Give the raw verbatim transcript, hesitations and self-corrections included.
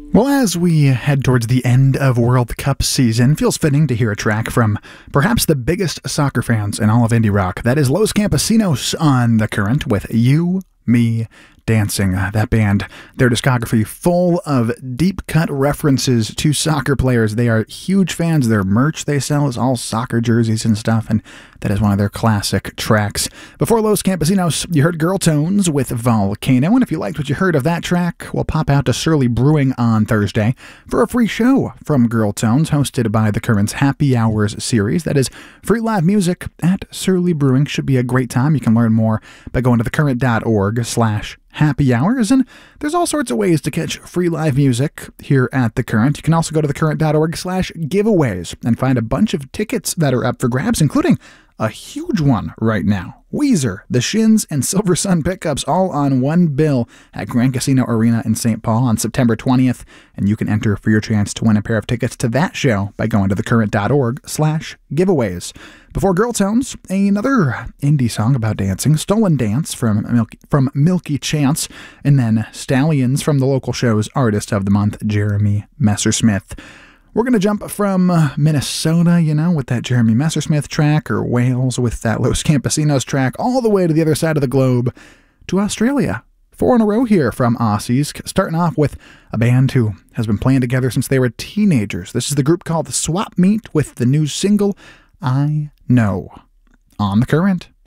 Well, as we head towards the end of World Cup season, feels fitting to hear a track from perhaps the biggest soccer fans in all of indie rock. That is Los Campesinos on The Current with You, Me, Dancing. Uh, that band, their discography full of deep-cut references to soccer players. They are huge fans. Their merch they sell is all soccer jerseys and stuff, and that is one of their classic tracks. Before Los Campesinos, you heard Girl Tones with Volcano, and if you liked what you heard of that track, we'll pop out to Surly Brewing on Thursday for a free show from Girl Tones, hosted by The Current's Happy Hours series. That is free live music at Surly Brewing. Should be a great time. You can learn more by going to thecurrent.org slash happy hours, and there's all sorts of ways to catch free live music here at The Current. You can also go to thecurrent.org slash giveaways and find a bunch of tickets that are up for grabs, including a huge one right now. Weezer, The Shins, and Silver Sun Pickups all on one bill at Grand Casino Arena in Saint Paul on September twentieth, and you can enter for your chance to win a pair of tickets to that show by going to thecurrent.org slash giveaways. Before Girl Tones, another indie song about dancing, Stolen Dance from Milky, from Milky Chance, and then Stallions from the local show's Artist of the Month, Jeremy Messersmith. We're going to jump from uh, Minnesota, you know, with that Jeremy Messersmith track, or Wales with that Los Campesinos track, all the way to the other side of the globe, to Australia. Four in a row here from Aussies, starting off with a band who has been playing together since they were teenagers. This is the group called the Swap Meet with the new single, I Know, on The Current.